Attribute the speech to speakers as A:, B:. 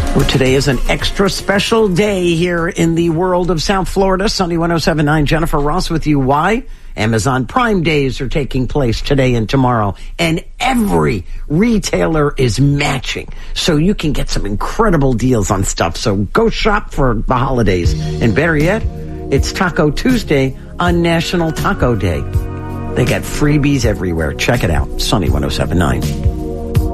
A: Well, today is an extra special day here in the world of South Florida. Sunny 107.9, Jennifer Ross with you. Why? Amazon Prime Days are taking place today and tomorrow, and every retailer is matching. So you can get some incredible deals on stuff. So go shop for the holidays. And better yet, it's Taco Tuesday on National Taco Day. They got freebies everywhere. Check it out. Sunny 107.9.